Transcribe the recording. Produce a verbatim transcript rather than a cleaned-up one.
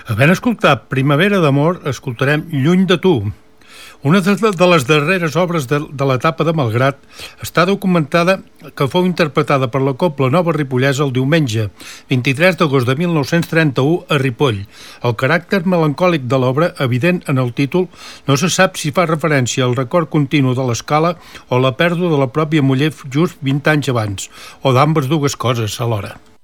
Havent escoltat Primavera d'amor, escoltarem Lluny de tu. Una de, de les darreres obres de, de l'etapa de Malgrat està documentada que fou interpretada per la Cobla Nova Ripollesa el diumenge vint-i-tres d'agost de mil nou-cents trenta-u a Ripoll. El caràcter melancòlic de l'obra, evident en el títol, no se sap si fa referència al record continu de l'escala o la pèrdua de la pròpia muller just vint anys abans, o d'ambes dues coses alhora.